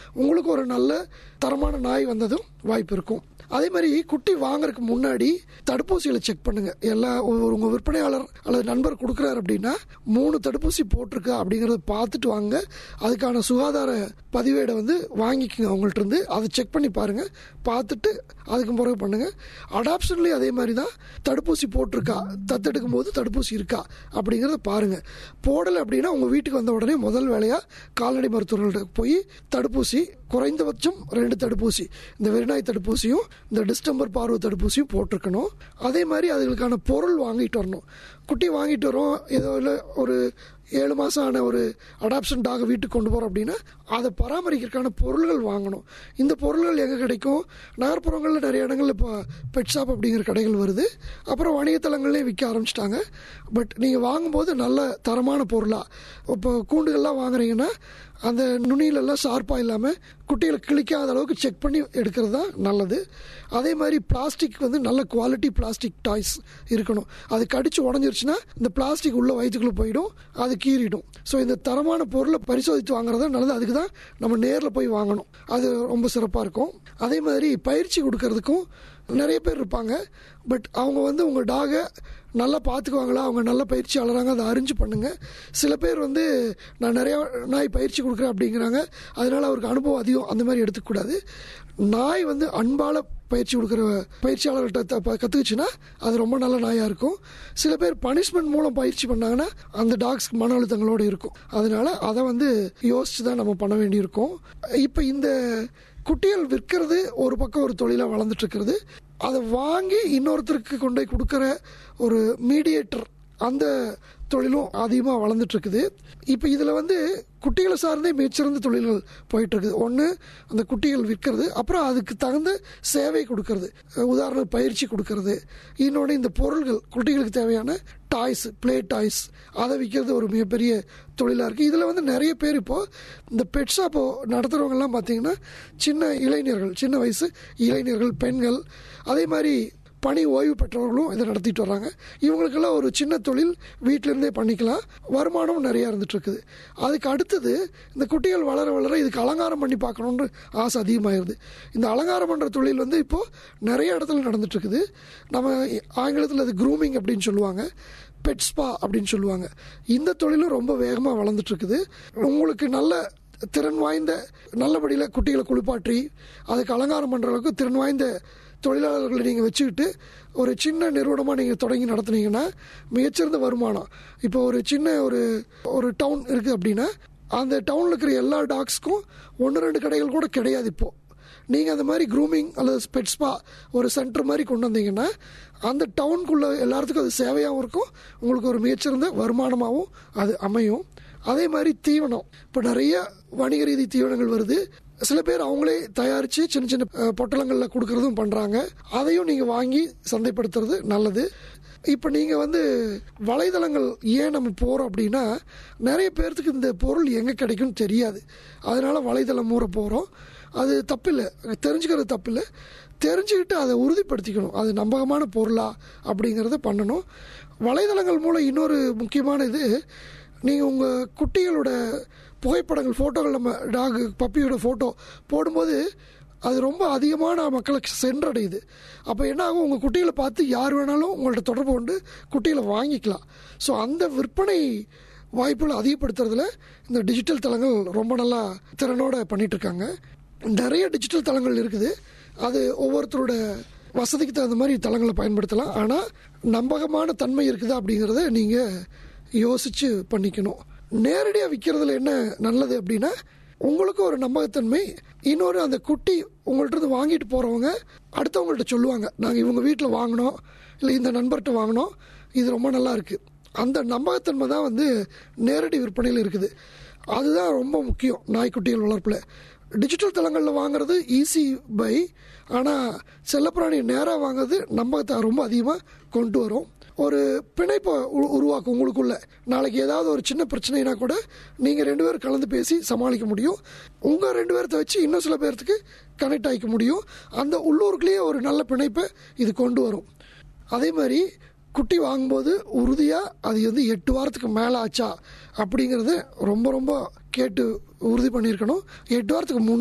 உங்களுக்கு ஒரு நல்ல தரமான நாய் வந்ததும் வாய்ப்பு இருக்கும். அதே மாதிரி குட்டி வாங்குறதுக்கு முன்னாடி தடுப்பூசிகளை செக் பண்ணுங்க. உங்க விற்பனையாளர் அல்லது நண்பர் கொடுக்குறாரு அப்படின்னா 3 தடுப்பூசி போட்டிருக்கா அப்படிங்கறத பார்த்துட்டு வாங்க. அதுக்கான சுகாதார பதிவேடை வாங்கிக்கோங்க அவங்கள்ட்ட இருந்து. அதை செக் பண்ணி பாருங்க, பார்த்துட்டு அதுக்கு பிறகு பண்ணுங்க. அடாப்ஷன்லயும் அதே மாதிரி தான், தடுப்பூசி போட்டிருக்கா, தத்தெடுக்கும் போது தடுப்பூசி இருக்கா அப்படிங்கறத பாருங்க. போடலை அப்படின்னா உங்க வீட்டுக்கு வந்த உடனே முதல் வேலையா கால்நடை மருத்துவர்கள்ட்ட போய் தடுப்பூசி, குறைந்தபட்சம் 2 தடுப்பூசி, இந்த வெறிநாய் தடுப்பூசியும் இந்த டிஸ்டம்பர் பார்வை தடுப்பூசியும் போட்டிருக்கணும். அதே மாதிரி அதுகளுக்கான பொருள் வாங்கிட்டு வரணும். குட்டி வாங்கிட்டு வரோம், ஏதோ இல்லை ஒரு 7 மாதம் ஆன ஒரு அடாப்ஷன் டாக் வீட்டுக்கு கொண்டு போகிறோம் அப்படின்னா அதை பராமரிக்கிறதுக்கான பொருள்கள் வாங்கணும். இந்த பொருள்கள் எங்கே கிடைக்கும்? நகர்ப்புறங்களில் நிறைய இடங்களில் இப்போ பெட் ஷாப் அப்படிங்கிற கடைகள் வருது. அப்புறம் வணிகத்தலங்கள்லேயே விற்க ஆரம்பிச்சிட்டாங்க. பட் நீங்கள் வாங்கும்போது நல்ல தரமான பொருளாக, இப்போ கூண்டுகள்லாம் வாங்குறீங்கன்னா அந்த நுனியிலெல்லாம் ஷார்ப்பாக இல்லாமல் குட்டிகளை கிழிக்காத அளவுக்கு செக் பண்ணி எடுக்கிறது தான் நல்லது. அதே மாதிரி பிளாஸ்டிக் நல்ல குவாலிட்டி பிளாஸ்டிக் டாய்ஸ் இருக்கணும். அது கடிச்சு உடஞ்சிருச்சுன்னா இந்த பிளாஸ்டிக் உள்ள வயிற்றுக்குள்ளே போயிடும், அது கீறிடும். ஸோ இந்த தரமான பொருளை பரிசோதித்து வாங்குறது நல்லது. அதுக்கு தான் நம்ம நேரில் போய் வாங்கணும், அது ரொம்ப சிறப்பாக இருக்கும். அதே மாதிரி பயிற்சி கொடுக்கறதுக்கும் நிறைய பேர் இருப்பாங்க. பட் அவங்க உங்கள் டாகை நல்லா பார்த்துக்குவாங்களா, அவங்க நல்ல பயிற்சியாளராங்க, அதை அறிஞ்சு பண்ணுங்கள். சில பேர் நான் நிறையா நாய் பயிற்சி கொடுக்குறேன் அப்படிங்கிறாங்க, அதனால் அவருக்கு அனுபவம் அதிகம், அந்த மாதிரி எடுத்துக்கூடாது. நாய் அன்பால் பயிற்சி கொடுக்குற பயிற்சியாளர்கிட்ட கற்றுக்குச்சுன்னா அது ரொம்ப நல்ல நாயாக இருக்கும். சில பேர் பனிஷ்மெண்ட் மூலம் பயிற்சி பண்ணாங்கன்னா அந்த டாக்ஸ்க்கு மன அழுத்தங்களோடு இருக்கும். அதனால் அதை யோசித்து தான் நம்ம பண்ண வேண்டியிருக்கும். இப்போ இந்த குட்டிகள் விற்கிறது ஒரு பக்கம் ஒரு தொழிலாக வளர்ந்துட்டு இருக்கிறது. அதை வாங்கி இன்னொருத்தருக்கு கொண்டு போய் கொடுக்குற ஒரு மீடியேட்டர், அந்த தொழிலும் அதிகமாக வளர்ந்துட்டு இருக்குது. இப்போ இதில் குட்டிகளை சார்ந்தே மிகச்சிறந்த தொழில்கள் போயிட்டு இருக்குது. ஒன்று அந்த குட்டிகள் விற்கிறது, அப்புறம் அதுக்கு தகுந்த சேவை கொடுக்கறது, உதாரண பயிற்சி கொடுக்கறது. இன்னொன்று இந்த பொருள்கள், குட்டிகளுக்கு தேவையான டாய்ஸ், பிளே டாய்ஸ், அதை விற்கிறது ஒரு மிகப்பெரிய தொழிலாக இருக்குது. இதில் நிறைய பேர் இப்போது இந்த பெட் ஷாப்போ நடத்துகிறவங்கலாம் பார்த்திங்கன்னா சின்ன இளைஞர்கள், சின்ன வயசு இளைஞர்கள், பெண்கள், அதே மாதிரி பணி ஓய்வு பெற்றவர்களும் இதை நடத்திட்டு வர்றாங்க. இவங்களுக்கெல்லாம் ஒரு சின்ன தொழில் வீட்டிலேருந்தே பண்ணிக்கலாம், வருமானம் நிறையா இருந்துகிட்ருக்குது. அதுக்கு அடுத்தது இந்த குட்டிகள் வளர வளர இதுக்கு அலங்காரம் பண்ணி பார்க்கணுன்னு ஆசை அதிகமாகிடுது. இந்த அலங்காரம் பண்ணுற தொழில் இப்போது நிறைய இடத்துல நடந்துகிட்ருக்குது. நம்ம ஆங்கிலத்தில் அது க்ரூமிங் அப்படின்னு சொல்லுவாங்க, பெட் ஸ்பா அப்படின்னு சொல்லுவாங்க. இந்த தொழிலும் ரொம்ப வேகமாக வளர்ந்துட்டுருக்குது. உங்களுக்கு நல்ல திறன் வாய்ந்த, நல்லபடியில் குட்டிகளை குளிப்பாற்றி அதுக்கு அலங்காரம் பண்ணுற அளவுக்கு திறன் வாய்ந்த தொழிலாளர்களை நீங்கள் வச்சுக்கிட்டு ஒரு சின்ன நிறுவனமாக நீங்கள் தொடங்கி நடத்துனீங்கன்னா மிகச்சிறந்த வருமானம். இப்போ ஒரு சின்ன ஒரு டவுன் இருக்குது அப்படின்னா அந்த டவுனில் இருக்கிற எல்லா டாக்ஸ்க்கும் 1-2 கடைகள் கூட கிடையாது. இப்போது நீங்கள் அந்த மாதிரி க்ரூமிங் அல்லது பெட் ஸ்பா ஒரு சென்டர் மாதிரி கொண்டு வந்தீங்கன்னா அந்த டவுனுக்குள்ளே எல்லாத்துக்கும் அது சேவையாகவும் இருக்கும், உங்களுக்கு ஒரு மிகச்சிறந்த வருமானமாகவும் அது அமையும். அதே மாதிரி தீவனம், இப்போ நிறைய வணிக ரீதி தீவனங்கள் வருது. சில பேர் அவங்களே தயாரித்து சின்ன சின்ன பொட்டலங்களில் கொடுக்கறதும் பண்ணுறாங்க. அதையும் நீங்கள் வாங்கி சந்தைப்படுத்துறது நல்லது. இப்போ நீங்கள் வலைதளங்கள் ஏன் நம்ம போகிறோம் அப்படின்னா நிறைய பேர்த்துக்கு இந்த பொருள் எங்கே கிடைக்கும்னு தெரியாது. அதனால் வலைதளம் மூற போகிறோம். அது தப்பில்லை, தெரிஞ்சுக்கிறது தப்பில்லை. தெரிஞ்சுக்கிட்டு அதை உறுதிப்படுத்திக்கணும், அது நம்பகமான பொருளா அப்படிங்கிறத பண்ணணும். வலைதளங்கள் மூலம் இன்னொரு முக்கியமான இது, நீங்கள் உங்கள் குட்டிகளோட புகைப்படங்கள், ஃபோட்டோகள், நம்ம டாகு பப்பியோட ஃபோட்டோ போடும்போது அது ரொம்ப அதிகமான மக்களுக்கு சென்றடையுது. அப்போ என்ன ஆகும், உங்கள் குட்டிகளை பார்த்து யார் வேணாலும் உங்கள்கிட்ட தொடர்பு கொண்டு குட்டிகளை வாங்கிக்கலாம். ஸோ அந்த விற்பனை வாய்ப்புகளை அதிகப்படுத்துறதுல இந்த டிஜிட்டல் தளங்கள் ரொம்ப நல்லா திறனோடு பண்ணிகிட்ருக்காங்க. நிறைய டிஜிட்டல் தளங்கள் இருக்குது, அது ஒவ்வொருத்தரோட வசதிக்கு தகுந்த மாதிரி தளங்களை பயன்படுத்தலாம். ஆனால் நம்பகமான தன்மை இருக்குதா அப்படிங்கிறத நீங்கள் யோசித்து பண்ணிக்கணும். நேரடியாக விற்கிறதுல என்ன நல்லது அப்படின்னா உங்களுக்கு ஒரு நம்பகத்தன்மை. இன்னொரு, அந்த குட்டி உங்கள்கிட்ட வாங்கிட்டு போகிறவங்க அடுத்தவங்கள்ட்ட சொல்லுவாங்க, நாங்கள் இவங்க வீட்டில் வாங்கினோம், இல்லை இந்த நண்பர்கிட்ட வாங்கினோம், இது ரொம்ப நல்லா இருக்குது. அந்த நம்பகத்தன்மை தான் நேரடி விற்பனையில் இருக்குது. அதுதான் ரொம்ப முக்கியம் நாய்க்குட்டிகள் வளர்ப்பில். டிஜிட்டல் தளங்களில் வாங்குறது ஈஸி பை, ஆனால் செல்லப்பிராணி நேராக வாங்குறது நம்பகத்தை ரொம்ப அதிகமாக கொண்டு வரும். ஒரு பிணைப்பை உருவாக்கும் உங்களுக்குள்ள. நாளைக்கு ஏதாவது ஒரு சின்ன பிரச்சனைனா கூட நீங்கள் 2 பேர் கலந்து பேசி சமாளிக்க முடியும். உங்கள் 2 பேர்த்த வச்சு இன்னும் சில பேர்த்துக்கு கனெக்ட் ஆகிக்க முடியும். அந்த உள்ளூருக்குள்ளேயே ஒரு நல்ல பிணைப்பை இது கொண்டு வரும். அதே மாதிரி குட்டி வாங்கும்போது உறுதியாக அது 8 வாரத்துக்கு மேலே ஆச்சா அப்படிங்கிறது ரொம்ப ரொம்ப கேட்டு உறுதி பண்ணியிருக்கணும். 8 வாரத்துக்கு